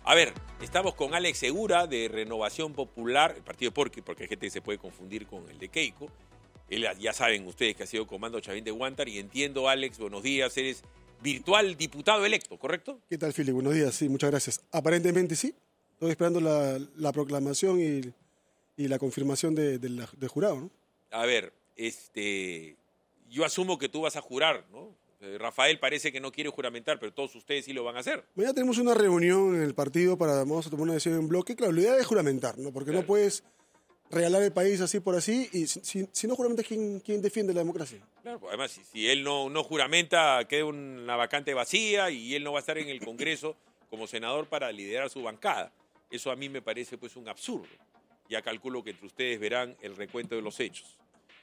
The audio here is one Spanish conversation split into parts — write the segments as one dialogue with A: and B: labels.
A: A ver, estamos con Alex Segura de Renovación Popular, el partido porque hay gente que se puede confundir con el de Keiko. Él, ya saben ustedes que ha sido comando Chavín de Huántar y entiendo, Alex, buenos días, eres virtual diputado electo, ¿correcto?
B: ¿Qué tal, Fili? Buenos días, sí, muchas gracias. Aparentemente sí, estoy esperando la proclamación y la confirmación del jurado, ¿no?
A: A ver, yo asumo que tú vas a jurar, ¿no? Rafael parece que no quiere juramentar, pero todos ustedes sí lo van a hacer.
B: Mañana tenemos una reunión en el partido vamos a tomar una decisión en bloque. Claro, la idea es juramentar, ¿no? Porque
A: Claro.
B: No puedes regalar el país así por así y si no juramentas, ¿quién defiende la democracia?
A: Claro, pues además, si él no juramenta, queda una vacante vacía y él no va a estar en el Congreso como senador para liderar su bancada. Eso a mí me parece pues un absurdo. Ya calculo que entre ustedes verán el recuento de los hechos.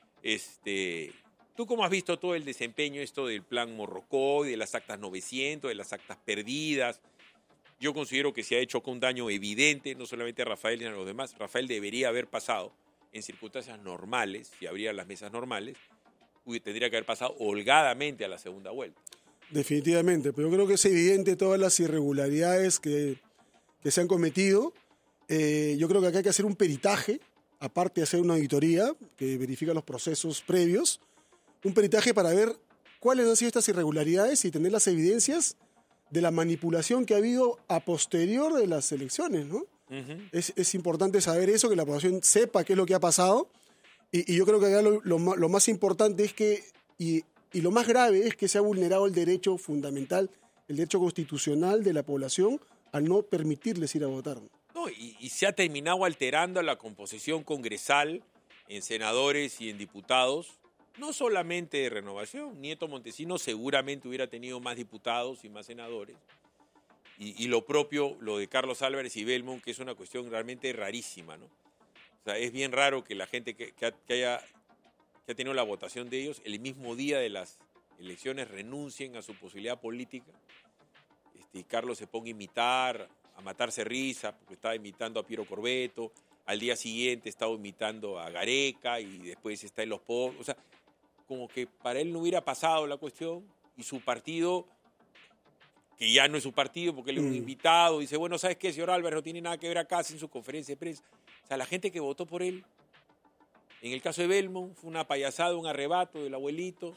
A: ¿Tú cómo has visto todo el desempeño del plan Morrocoy, de las actas 900, de las actas perdidas? Yo considero que se ha hecho con un daño evidente, no solamente a Rafael, sino a los demás. Rafael debería haber pasado en circunstancias normales, si habría las mesas normales, tendría que haber pasado holgadamente a la segunda vuelta.
B: Definitivamente, pero yo creo que es evidente todas las irregularidades que se han cometido. Yo creo que acá hay que hacer un peritaje, aparte de hacer una auditoría que verifica los procesos previos, un peritaje para ver cuáles han sido estas irregularidades y tener las evidencias de la manipulación que ha habido a posterior de las elecciones, ¿no? Uh-huh. Es importante saber eso, que la población sepa qué es lo que ha pasado y yo creo que acá lo más importante es que, y lo más grave es que se ha vulnerado el derecho fundamental, el derecho constitucional de la población al no permitirles ir a votar.
A: No, y se ha terminado alterando la composición congresal en senadores y en diputados. No solamente de Renovación, Nieto Montesinos seguramente hubiera tenido más diputados y más senadores. Y lo propio, lo de Carlos Álvarez y Belmont, que es una cuestión realmente rarísima, ¿no? O sea, es bien raro que la gente que ha tenido la votación de ellos, el mismo día de las elecciones renuncien a su posibilidad política. Y Carlos se ponga a imitar, a matarse risa, porque estaba imitando a Piero Corbeto. Al día siguiente estaba imitando a Gareca y después está en Los Pobres. O sea, como que para él no hubiera pasado la cuestión y su partido, que ya no es su partido porque él es un invitado, dice, bueno, ¿sabes qué, señor Álvarez? No tiene nada que ver acá sin su conferencia de prensa. O sea, la gente que votó por él, en el caso de Belmont, fue una payasada, un arrebato del abuelito.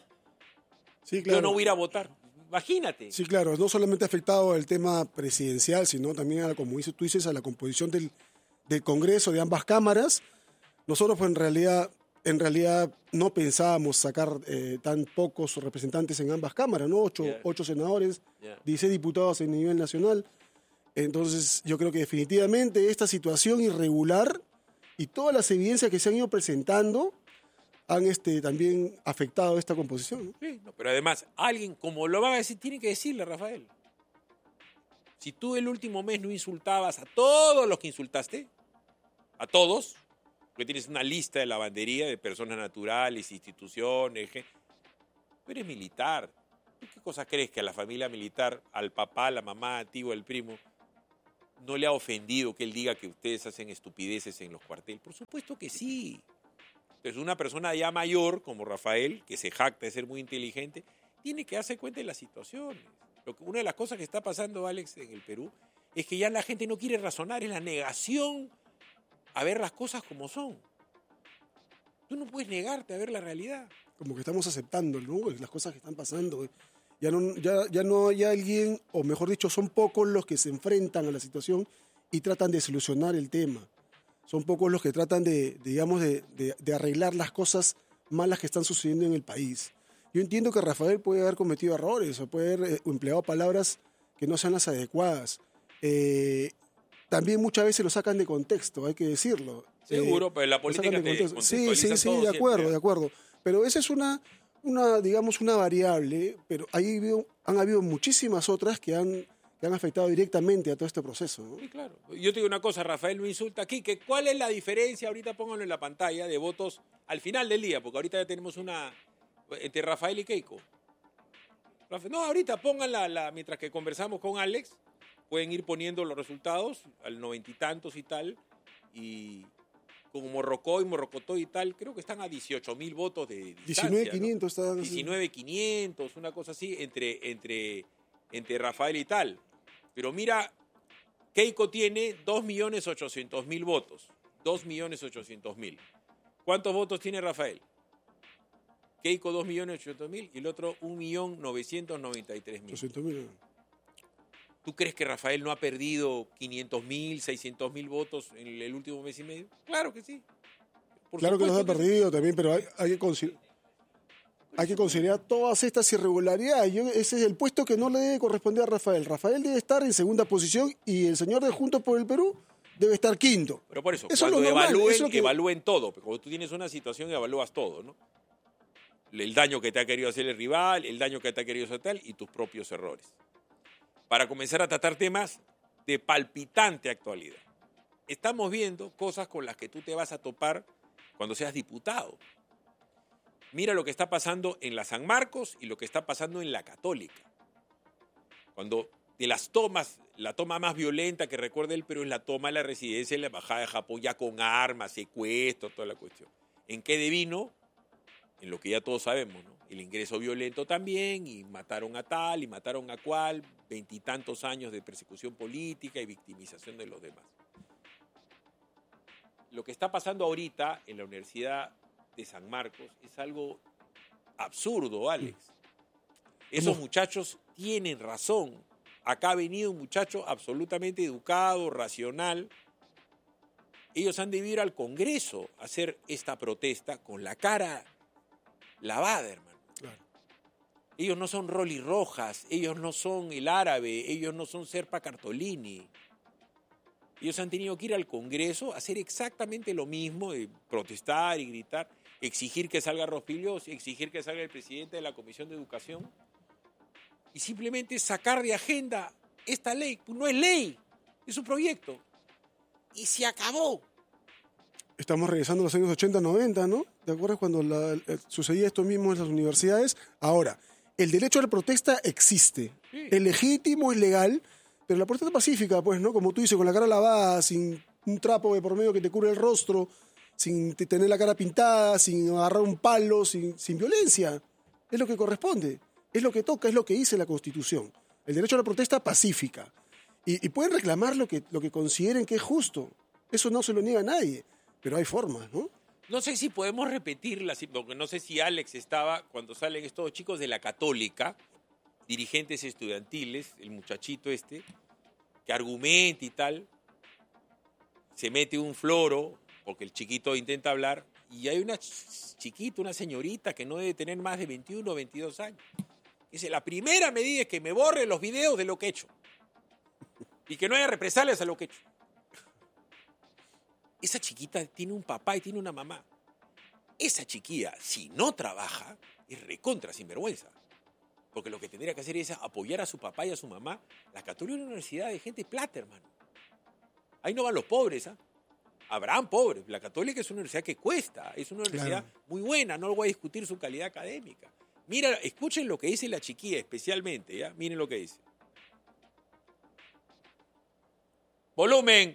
B: Sí, claro.
A: Yo no voy a ir a votar. Imagínate.
B: Sí, claro, no solamente ha afectado el tema presidencial, sino también, como tú dices, a la composición del Congreso, de ambas cámaras. Nosotros, pues, en realidad no pensábamos sacar tan pocos representantes en ambas cámaras, ¿no? Ocho senadores, 16 diputados a nivel nacional. Entonces, yo creo que definitivamente esta situación irregular y todas las evidencias que se han ido presentando han también afectado esta composición, ¿no?
A: Sí, no, pero además, alguien, como lo va a decir, tiene que decirle, Rafael. Si tú el último mes no insultabas a todos los que insultaste, a todos, porque tienes una lista de lavandería de personas naturales, instituciones, tú eres militar. ¿Tú qué cosa crees que a la familia militar, al papá, a la mamá, al tío, al primo, no le ha ofendido que él diga que ustedes hacen estupideces en los cuarteles? Por supuesto que sí. Entonces, una persona ya mayor, como Rafael, que se jacta de ser muy inteligente, tiene que darse cuenta de las situaciones. Una de las cosas que está pasando, Alex, en el Perú, es que ya la gente no quiere razonar, es la negación a ver las cosas como son. Tú no puedes negarte a ver la realidad.
B: Como que estamos aceptando, ¿no?, las cosas que están pasando. Ya no hay alguien, o mejor dicho, son pocos los que se enfrentan a la situación y tratan de solucionar el tema. Son pocos los que tratan de arreglar las cosas malas que están sucediendo en el país. Yo entiendo que Rafael puede haber cometido errores o puede haber empleado palabras que no sean las adecuadas. También muchas veces lo sacan de contexto, hay que decirlo.
A: Seguro, pero la política te contextualiza
B: Sí,
A: todo
B: de acuerdo. Pero esa es una variable, pero han habido muchísimas otras que han afectado directamente a todo este proceso, ¿no?
A: Sí, claro. Yo te digo una cosa, Rafael no insulta aquí, que ¿cuál es la diferencia? Ahorita pónganlo en la pantalla de votos al final del día, porque ahorita ya tenemos una entre Rafael y Keiko. No, ahorita pónganla mientras que conversamos con Alex, pueden ir poniendo los resultados al 90 y tantos y tal, y con Morrocoy, Morrocotoy y tal, creo que están a 18,000 votos de distancia.
B: 19,500 están.
A: 19,500, una cosa así, entre Rafael y tal. Pero mira Keiko tiene 2.800.000 votos. 2.800.000. ¿Cuántos votos tiene Rafael? Keiko 2.800.000 y el otro 1.993.000.
B: 800.000.
A: ¿Tú crees que Rafael no ha perdido 500.000, 600.000 votos en el último mes y medio? Claro que sí.
B: Claro que los ha perdido también, pero hay que considerar todas estas irregularidades. Ese es el puesto que no le debe corresponder a Rafael. Rafael debe estar en segunda posición y el señor de Juntos por el Perú debe estar quinto.
A: Pero por eso
B: Eso
A: cuando
B: es lo normal,
A: evalúen todo. Porque cuando tú tienes una situación, evalúas todo, ¿no? El daño que te ha querido hacer el rival, el daño que te ha querido hacer tal y tus propios errores. Para comenzar a tratar temas de palpitante actualidad. Estamos viendo cosas con las que tú te vas a topar cuando seas diputado. Mira lo que está pasando en la San Marcos y lo que está pasando en la Católica. Cuando de las tomas, la toma más violenta que recuerda el Perú es la toma de la residencia en la Embajada de Japón, ya con armas, secuestro, toda la cuestión. ¿En qué devino? En lo que ya todos sabemos, ¿no? El ingreso violento también, y mataron a tal, y mataron a cual, 20 y tantos años de persecución política y victimización de los demás. Lo que está pasando ahorita en la Universidad de San Marcos es algo absurdo, Alex. Esos muchachos tienen razón. Acá ha venido un muchacho absolutamente educado, racional. Ellos han debido ir al Congreso a hacer esta protesta con la cara lavada, hermano.
B: Claro.
A: Ellos no son Rolly Rojas, ellos no son el árabe, ellos no son Serpa Cartolini. Ellos han tenido que ir al Congreso a hacer exactamente lo mismo, de protestar y gritar, exigir que salga Rospigliosi, exigir que salga el presidente de la Comisión de Educación y simplemente sacar de agenda esta ley. No es ley, es un proyecto. Y se acabó.
B: Estamos regresando a los años 80, 90, ¿no? ¿Te acuerdas cuando sucedía esto mismo en las universidades? Ahora, el derecho a la protesta existe. Sí. Es legítimo, es legal, pero la protesta pacífica, pues, ¿no? Como tú dices, con la cara lavada, sin un trapo de por medio que te cubre el rostro, sin tener la cara pintada, sin agarrar un palo, sin violencia. Es lo que corresponde, es lo que toca, es lo que dice la Constitución. El derecho a la protesta pacífica. Y pueden reclamar lo que consideren que es justo. Eso no se lo niega a nadie. Pero hay formas, ¿no?
A: No sé si podemos repetirla, porque no sé si Alex estaba cuando salen estos chicos de la Católica, dirigentes estudiantiles, el muchachito este, que argumenta y tal, se mete un floro, porque el chiquito intenta hablar, y hay una chiquita, una señorita que no debe tener más de 21 o 22 años. Dice, la primera medida es que me borren los videos de lo que he hecho. Y que no haya represalias a lo que he hecho. Esa chiquita tiene un papá y tiene una mamá. Esa chiquilla, si no trabaja, es recontra sinvergüenza. Porque lo que tendría que hacer es apoyar a su papá y a su mamá. La Católica es una universidad de gente plata, hermano. Ahí no van los pobres, ¿ah? Habrán pobres. La Católica es una universidad que cuesta. Es una universidad muy buena. No voy a discutir su calidad académica. Mira, escuchen lo que dice la chiquilla especialmente, ¿ya? Miren lo que dice. Volumen.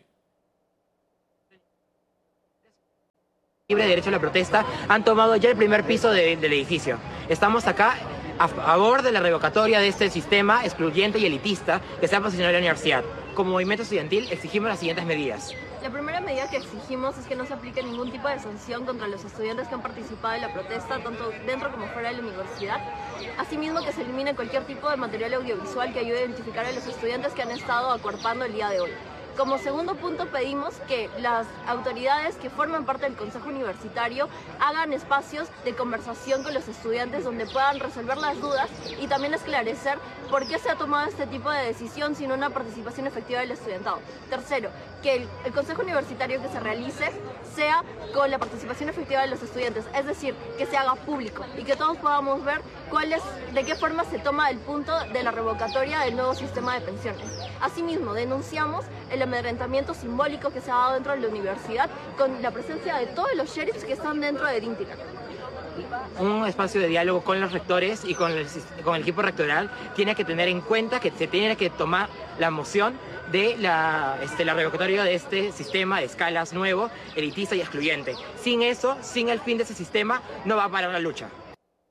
C: Libre derecho a la protesta han tomado ya el primer piso del edificio. Estamos acá a favor de la revocatoria de este sistema excluyente y elitista que se ha posicionado en la universidad. Como movimiento estudiantil exigimos las siguientes medidas.
D: La primera medida que exigimos es que no se aplique ningún tipo de sanción contra los estudiantes que han participado en la protesta, tanto dentro como fuera de la universidad. Asimismo, que se elimine cualquier tipo de material audiovisual que ayude a identificar a los estudiantes que han estado acuerpando el día de hoy. Como segundo punto, pedimos que las autoridades que forman parte del Consejo Universitario hagan espacios de conversación con los estudiantes donde puedan resolver las dudas y también esclarecer por qué se ha tomado este tipo de decisión sin una participación efectiva del estudiantado. Tercero, que el Consejo Universitario que se realice sea con la participación efectiva de los estudiantes, es decir, que se haga público y que todos podamos ver de qué forma se toma el punto de la revocatoria del nuevo sistema de pensiones. Asimismo, denunciamos el amedrentamiento simbólico que se ha dado dentro de la universidad con la presencia de todos los sheriffs que están dentro de DINTICA.
C: Un espacio de diálogo con los rectores y con el equipo rectoral tiene que tener en cuenta que se tiene que tomar la moción de la revocatoria de este sistema de escalas nuevo, elitista y excluyente. Sin eso, sin el fin de ese sistema, no va a parar la lucha.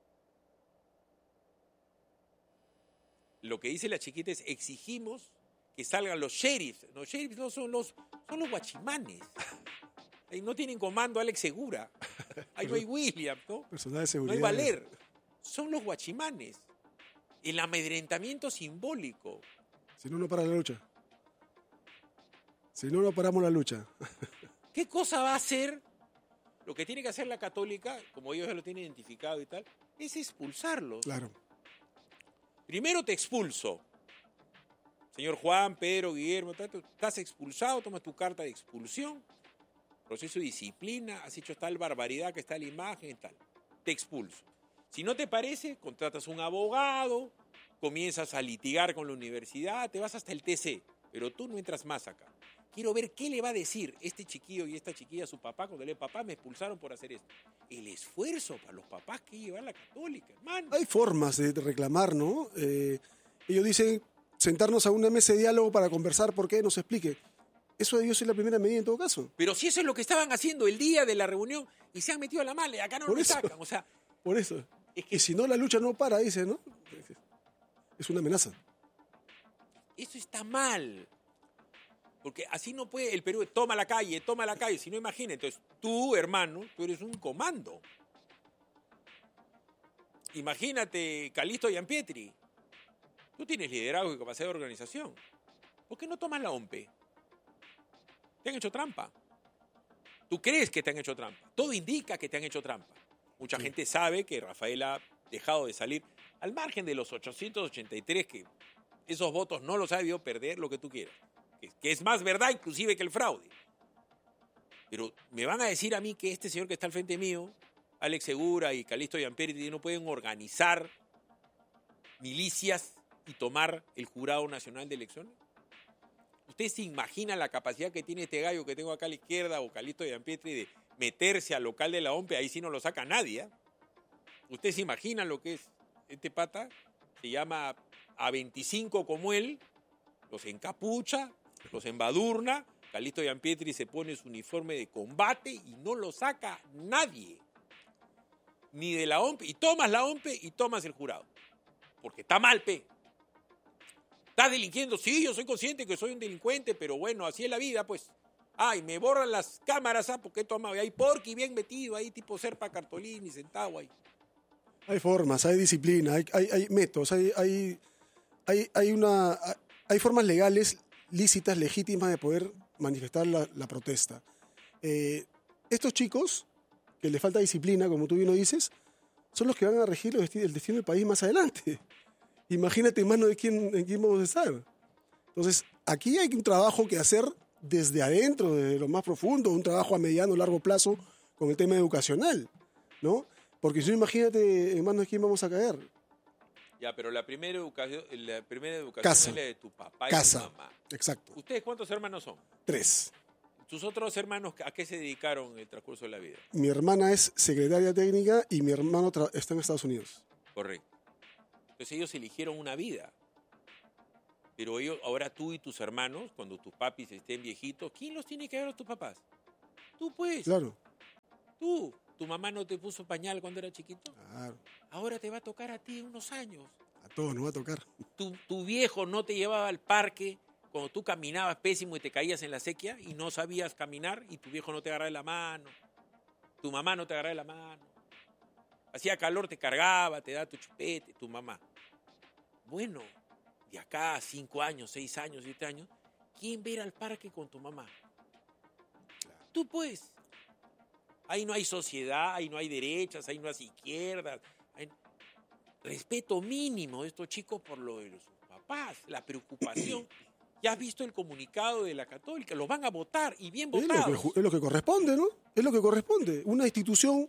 A: Lo que dice la chiquita es exigimos que salgan los sheriffs. Los sheriffs no son los guachimanes. Ahí no tienen comando Alex Segura. Ahí no hay William, ¿no?
B: Personal de
A: No
B: seguridad.
A: hay Valer. Son los guachimanes. El amedrentamiento simbólico.
B: Si no, no para la lucha. Si no, no paramos la lucha.
A: ¿Qué cosa va a hacer? Lo que tiene que hacer la Católica, como ellos ya lo tienen identificado y tal, es expulsarlos.
B: Claro.
A: Primero te expulso. Señor Juan, Pedro, Guillermo, estás expulsado, tomas tu carta de expulsión, proceso de disciplina, has hecho tal barbaridad que está la imagen y tal. Te expulso. Si no te parece, contratas un abogado, comienzas a litigar con la universidad, te vas hasta el TC, pero tú no entras más acá. Quiero ver qué le va a decir este chiquillo y esta chiquilla a su papá cuando le diga, papá, me expulsaron por hacer esto. El esfuerzo para los papás que lleva la Católica, hermano.
B: Hay formas de reclamar, ¿no? Ellos dicen sentarnos a una mesa de diálogo para conversar, ¿por qué? Nos explique. Eso debió ser la primera medida en todo caso.
A: Pero si eso es lo que estaban haciendo el día de la reunión y se han metido a la mala y acá no
B: Por
A: lo
B: eso.
A: sacan. O sea,
B: Por eso.
A: es que
B: Y si no, la lucha no para, dice, ¿no? Es una amenaza.
A: eso está mal. Porque así no puede el Perú, toma la calle, si no imagina. Entonces, tú, hermano, tú eres un comando. Imagínate, Calixto Gianpietri. Tú tienes liderazgo y capacidad de organización. ¿Por qué no tomas la OMPE? Te han hecho trampa. Tú crees que te han hecho trampa. Todo indica que te han hecho trampa. Mucha gente sabe que Rafael ha dejado de salir al margen de los 883, que esos votos no los ha debido perder, lo que tú quieras. Que es más verdad inclusive que el fraude. Pero me van a decir a mí que este señor que está al frente mío, Alex Segura y Calixto Gianpietri, no pueden organizar milicias y tomar el Jurado Nacional de Elecciones. ¿Usted se imagina la capacidad que tiene este gallo que tengo acá a la izquierda o Calixto Gianpietri de meterse al local de la OMPE? Ahí sí no lo saca nadie, ¿eh? ¿Usted se imagina lo que es este pata? Se llama A25 como él, los encapucha, los embadurna, Calixto Gianpietri se pone su uniforme de combate y no lo saca nadie. Ni de la OMPE. Y tomas la OMPE y tomas el jurado. Porque está mal, pe. ¿Estás delinquiendo? Sí, yo soy consciente que soy un delincuente, pero bueno, así es la vida, pues. Ay, me borran las cámaras, ¿ah? Porque he tomado. Hay porqui bien metido ahí, tipo Serpa Cartolini, sentado ahí.
B: Hay formas, hay disciplina, hay métodos, hay formas legales, lícitas, legítimas de poder manifestar la protesta. Estos chicos, que les falta disciplina, como tú bien lo dices, son los que van a regir el destino del país más adelante. Imagínate en manos de quién vamos a estar. Entonces, aquí hay un trabajo que hacer desde adentro, desde lo más profundo, un trabajo a mediano o largo plazo con el tema educacional, ¿no? Porque si no, imagínate en manos de quién vamos a caer.
A: Ya, pero la primera educación
B: Casa.
A: es la de tu papá y
B: Casa.
A: tu mamá.
B: Exacto.
A: ¿Ustedes cuántos hermanos son?
B: 3.
A: ¿Tus otros hermanos a qué se dedicaron en el transcurso de la vida?
B: Mi hermana es secretaria técnica y mi hermano está en Estados Unidos.
A: Correcto. Entonces ellos eligieron una vida. Pero ellos, ahora tú y tus hermanos, cuando tus papis estén viejitos, ¿quién los tiene que ver a tus papás? Tú, pues.
B: Claro.
A: Tú. ¿Tu mamá no te puso pañal cuando era chiquito?
B: Claro.
A: Ahora te va a tocar a ti en unos años.
B: A todos nos va a tocar.
A: Tu viejo no te llevaba al parque cuando tú caminabas pésimo y te caías en la sequía y no sabías caminar y tu viejo no te agarraba de la mano. Tu mamá no te agarraba de la mano. Hacía calor, te cargaba, te daba tu chupete, tu mamá. Bueno, de acá a 5 años, 6 años, 7 años, ¿quién va a ir al parque con tu mamá? Tú, pues. Ahí no hay sociedad, ahí no hay derechas, ahí no hay izquierdas. Hay respeto mínimo de estos chicos por lo de sus papás, la preocupación. Ya has visto el comunicado de la Católica, los van a votar y bien votados.
B: Es lo que corresponde, ¿no? Es lo que corresponde. Una institución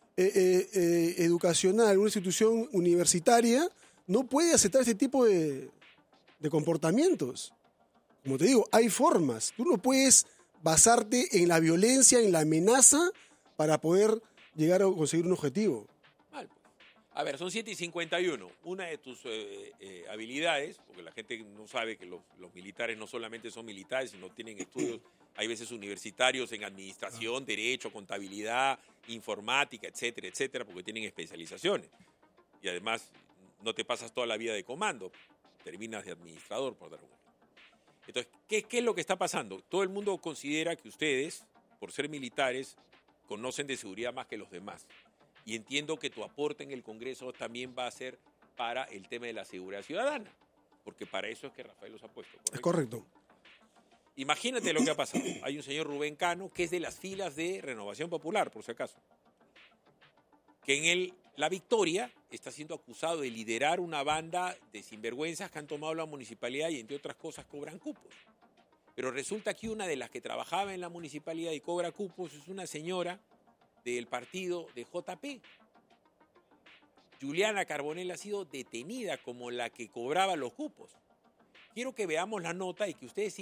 B: educacional, una institución universitaria, no puede aceptar este tipo de comportamientos. Como te digo, hay formas. Tú no puedes basarte en la violencia, en la amenaza, para poder llegar a conseguir un objetivo.
A: Mal. A ver, son 7:51. Una de tus habilidades, porque la gente no sabe que los militares no solamente son militares, sino tienen estudios, hay veces universitarios en administración, derecho, contabilidad, informática, etcétera, etcétera, porque tienen especializaciones. Y además no te pasas toda la vida de comando, terminas de administrador, por dar un ejemplo. Entonces, ¿qué es lo que está pasando? Todo el mundo considera que ustedes, por ser militares, conocen de seguridad más que los demás. Y entiendo que tu aporte en el Congreso también va a ser para el tema de la seguridad ciudadana, porque para eso es que Rafael los ha puesto, ¿correcto?
B: Es correcto.
A: Imagínate lo que ha pasado. Hay un señor Rubén Cano, que es de las filas de Renovación Popular, por si acaso, que en La Victoria está siendo acusado de liderar una banda de sinvergüenzas que han tomado la municipalidad y, entre otras cosas, cobran cupos. Pero resulta que una de las que trabajaba en la municipalidad y cobra cupos es una señora del partido de JP. Juliana Carbonell ha sido detenida como la que cobraba los cupos. Quiero que veamos la nota y que ustedes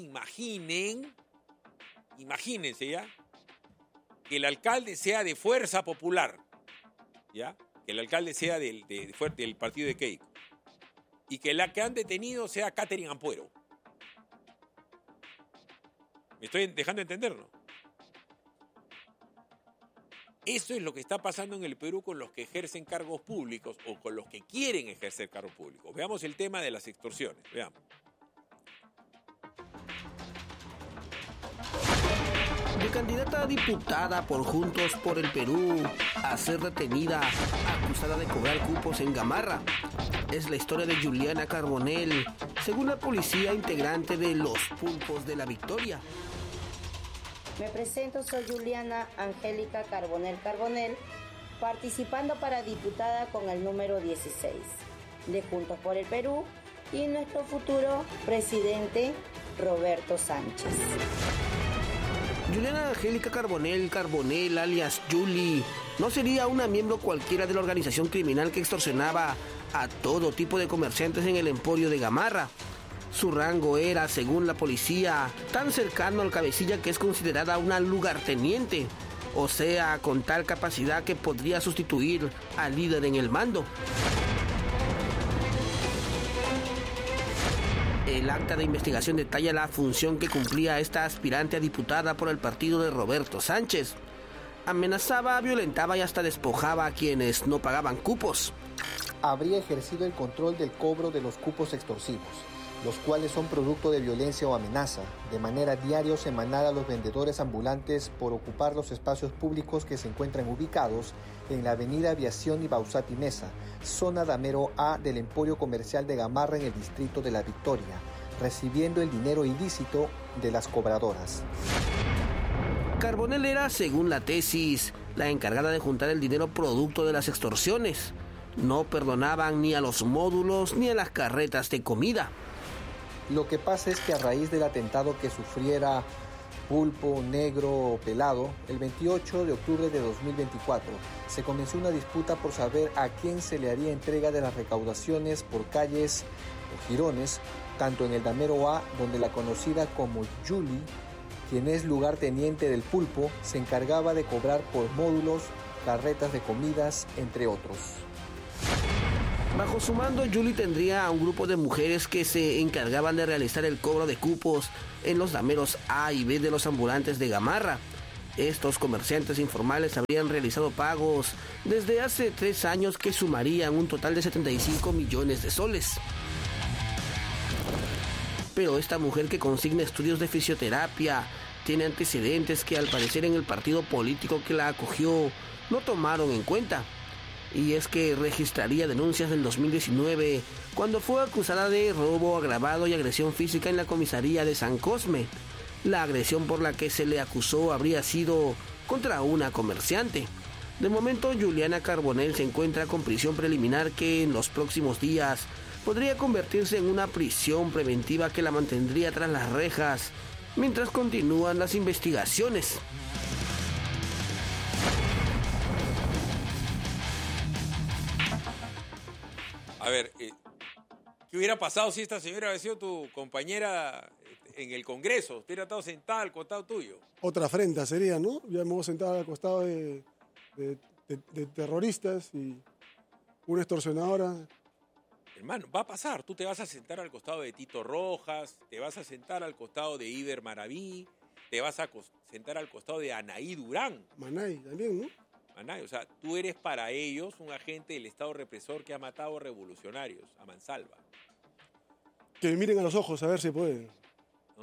A: imagínense ya, que el alcalde sea de Fuerza Popular, ¿ya? Que el alcalde sea del partido de Keiko, y que la que han detenido sea Catherine Ampuero. ¿Me estoy dejando entender, no? Eso es lo que está pasando en el Perú con los que ejercen cargos públicos o con los que quieren ejercer cargos públicos. Veamos el tema de las extorsiones, veamos.
E: De candidata a diputada por Juntos por el Perú a ser detenida acusada de cobrar cupos en Gamarra. Es la historia de Juliana Carbonell, según la policía integrante de los Pulpos de la Victoria.
F: Me presento, soy Juliana Angélica Carbonell, participando para diputada con el número 16 de Juntos por el Perú y nuestro futuro presidente Roberto Sánchez.
E: Juliana Angélica Carbonell, alias Juli, no sería una miembro cualquiera de la organización criminal que extorsionaba a todo tipo de comerciantes en el emporio de Gamarra. Su rango era, según la policía, tan cercano al cabecilla que es considerada una lugarteniente, o sea, con tal capacidad que podría sustituir al líder en el mando. El acta de investigación detalla la función que cumplía esta aspirante a diputada por el partido de Roberto Sánchez. Amenazaba, violentaba y hasta despojaba a quienes no pagaban cupos.
G: Habría ejercido el control del cobro de los cupos extorsivos, los cuales son producto de violencia o amenaza, de manera diaria o semanal a los vendedores ambulantes por ocupar los espacios públicos que se encuentran ubicados en la avenida Aviación y Bausat y Mesa, zona Damero A del Emporio Comercial de Gamarra en el distrito de La Victoria, recibiendo el dinero ilícito de las cobradoras.
E: Carbonell era, según la tesis, la encargada de juntar el dinero producto de las extorsiones. No perdonaban ni a los módulos ni a las carretas de comida.
G: Lo que pasa es que a raíz del atentado que sufriera Pulpo, Negro o Pelado, el 28 de octubre de 2024, se comenzó una disputa por saber a quién se le haría entrega de las recaudaciones por calles o jirones, tanto en el Damero A, donde la conocida como Juli, quien es lugarteniente del Pulpo, se encargaba de cobrar por módulos, carretas de comidas, entre otros.
E: Bajo su mando, Juli tendría a un grupo de mujeres que se encargaban de realizar el cobro de cupos en los dameros A y B de los ambulantes de Gamarra. Estos comerciantes informales habrían realizado pagos desde hace 3 años que sumarían un total de 75 millones de soles. Pero esta mujer, que consigna estudios de fisioterapia, tiene antecedentes que al parecer en el partido político que la acogió no tomaron en cuenta. Y es que registraría denuncias del 2019 cuando fue acusada de robo agravado y agresión física en la comisaría de San Cosme. La agresión por la que se le acusó habría sido contra una comerciante. De momento, Juliana Carbonell se encuentra con prisión preliminar que en los próximos días podría convertirse en una prisión preventiva que la mantendría tras las rejas mientras continúan las investigaciones.
A: A ver, ¿qué hubiera pasado si esta señora hubiera sido tu compañera en el Congreso? Usted hubiera estado sentada al costado tuyo.
B: Otra afrenta sería, ¿no? Ya me hemos sentado al costado de terroristas y una extorsionadora.
A: Hermano, va a pasar. Tú te vas a sentar al costado de Tito Rojas, te vas a sentar al costado de Iber Maraví, te vas a sentar al costado de Anaí Durán.
B: Manay también, ¿no?
A: Manay, o sea, tú eres para ellos un agente del Estado represor que ha matado revolucionarios a mansalva.
B: Que me miren a los ojos a ver si pueden.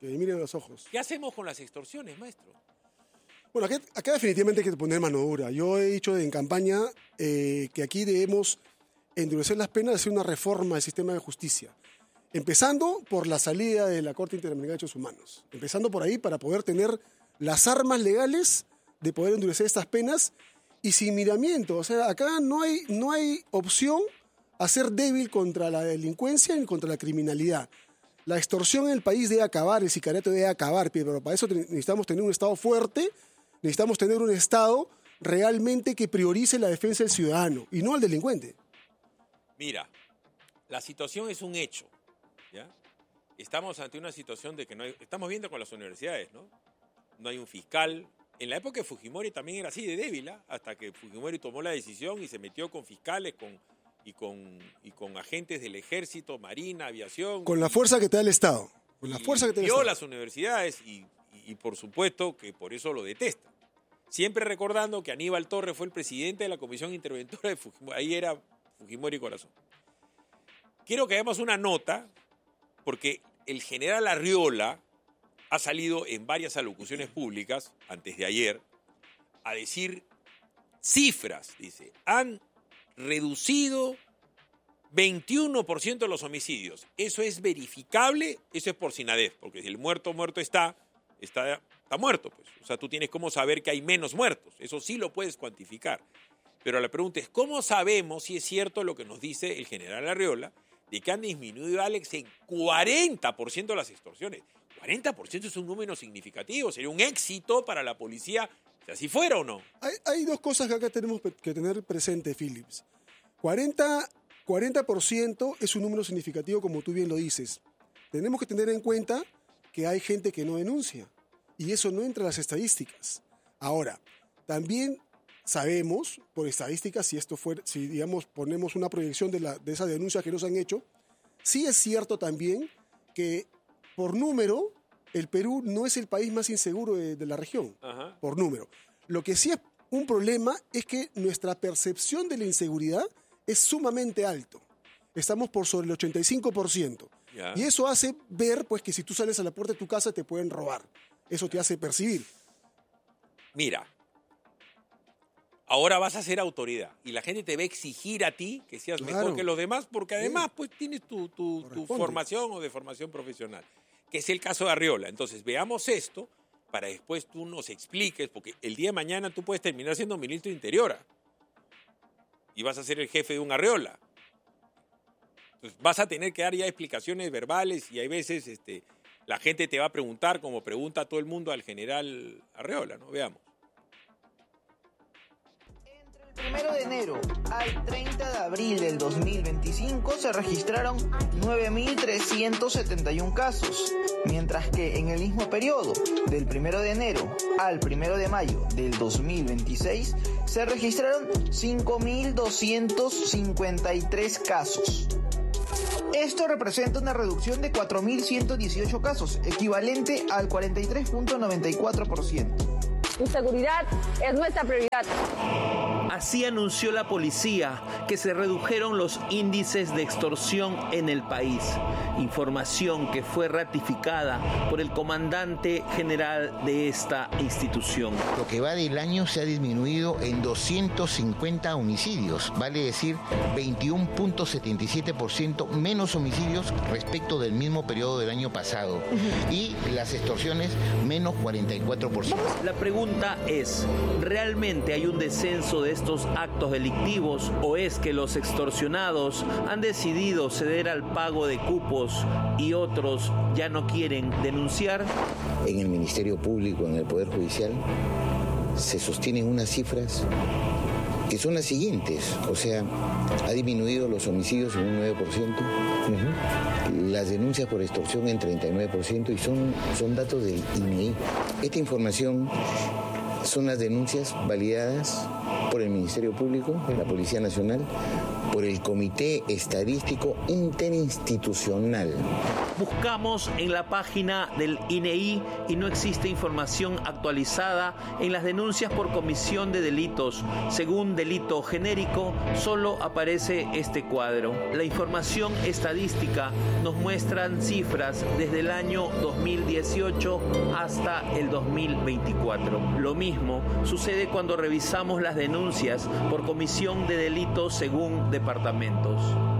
B: que me miren a los ojos.
A: ¿Qué hacemos con las extorsiones, maestro?
B: Bueno, acá definitivamente hay que poner mano dura. Yo he dicho en campaña que aquí debemos endurecer las penas y hacer una reforma del sistema de justicia. Empezando por la salida de la Corte Interamericana de Derechos Humanos. Empezando por ahí para poder tener las armas legales de poder endurecer estas penas y sin miramiento. O sea, acá no hay opción a ser débil contra la delincuencia ni contra la criminalidad. La extorsión en el país debe acabar, el sicariato debe acabar, pero para eso necesitamos tener un Estado fuerte, necesitamos tener un Estado realmente que priorice la defensa del ciudadano y no al delincuente.
A: Mira, la situación es un hecho, ¿ya? Estamos ante una situación de que no hay, estamos viendo con las universidades, ¿no? No hay un fiscal. En la época de Fujimori también era así de débil, ¿eh? Hasta que Fujimori tomó la decisión y se metió con fiscales, y con agentes del ejército, marina, aviación.
B: Con la fuerza que te da el Estado. Con la fuerza que te da el Estado.
A: Las universidades y por supuesto que por eso lo detesta. Siempre recordando que Aníbal Torres fue el presidente de la Comisión Interventora de Fujimori. Ahí era Fujimori corazón. Quiero que hagamos una nota, porque el general Arriola ha salido en varias alocuciones públicas, antes de ayer, a decir cifras. Dice, han reducido 21% los homicidios. Eso es verificable, eso es por SINADEF, porque si el muerto está muerto, pues. O sea, tú tienes cómo saber que hay menos muertos. Eso sí lo puedes cuantificar. Pero la pregunta es, ¿cómo sabemos si es cierto lo que nos dice el general Arriola de que han disminuido, Alex, en 40% las extorsiones? 40% es un número significativo, sería un éxito para la policía, si así fuera o no.
B: Hay dos cosas que acá tenemos que tener presente, Philips. 40% es un número significativo, como tú bien lo dices. Tenemos que tener en cuenta que hay gente que no denuncia, y eso no entra en las estadísticas. Ahora, también sabemos, por estadísticas, si digamos ponemos una proyección de esas denuncias que nos han hecho, sí es cierto también que por número, el Perú no es el país más inseguro de la región,
A: Ajá.
B: Por número. Lo que sí es un problema es que nuestra percepción de la inseguridad es sumamente alto. Estamos por sobre el 85%.
A: Ya.
B: Y eso hace ver pues, que si tú sales a la puerta de tu casa te pueden robar. Eso te hace percibir.
A: Mira, ahora vas a ser autoridad y la gente te va a exigir a ti que seas mejor que los demás, porque además pues tienes tu formación o de formación profesional, que es el caso de Arriola. Entonces veamos esto para después tú nos expliques, porque el día de mañana tú puedes terminar siendo ministro de Interior y vas a ser el jefe de un Arriola. Entonces vas a tener que dar ya explicaciones verbales y hay veces la gente te va a preguntar, como pregunta a todo el mundo al general Arriola, ¿no? Veamos.
H: Entre el 1 de enero al 30 de abril del 2025 se registraron 9.371 casos, mientras que en el mismo periodo, del 1 de enero al 1 de mayo del 2026, se registraron 5.253 casos. Esto representa una reducción de 4.118 casos, equivalente al 43.94%.
I: Inseguridad es nuestra prioridad.
E: Así anunció la policía que se redujeron los índices de extorsión en el país. Información que fue ratificada por el comandante general de esta institución.
J: Lo que va del año se ha disminuido en 250 homicidios, vale decir 21.77% menos homicidios respecto del mismo periodo del año pasado. Y las extorsiones menos 44%.
E: La pregunta es, ¿realmente hay un descenso de estos actos delictivos o es que los extorsionados han decidido ceder al pago de cupos y otros ya no quieren denunciar?
J: En el Ministerio Público, en el Poder Judicial, se sostienen unas cifras que son las siguientes, o sea, ha disminuido los homicidios en un 9%, las denuncias por extorsión en 39% y son datos del INEI. Esta información son las denuncias validadas por el Ministerio Público, la Policía Nacional, por el Comité Estadístico Interinstitucional.
K: Buscamos en la página del INEI y no existe información actualizada en las denuncias por comisión de delitos. Según delito genérico, solo aparece este cuadro. La información estadística nos muestran cifras desde el año 2018 hasta el 2024. Lo mismo sucede cuando revisamos las denuncias por comisión de delitos según departamentos.